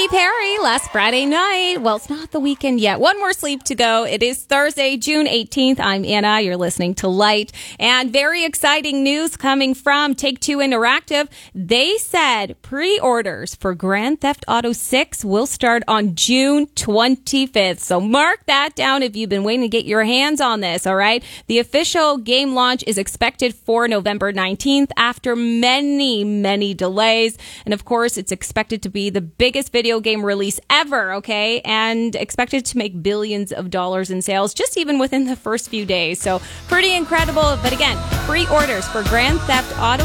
Katy Perry last Friday night. Well, it's not the weekend yet. One more sleep to go. It is Thursday, June 18th. I'm Anna. You're listening to Light. And very exciting news coming from Take-Two Interactive. They said pre-orders for Grand Theft Auto 6 will start on June 25th. So mark that down if you've been waiting to get your hands on this, all right? The official game launch is expected for November 19th after many delays. And of course, it's expected to be the biggest video game release ever, okay? And expected to make billions of dollars in sales just even within the first few days. So pretty incredible. But again, pre-orders for Grand Theft Auto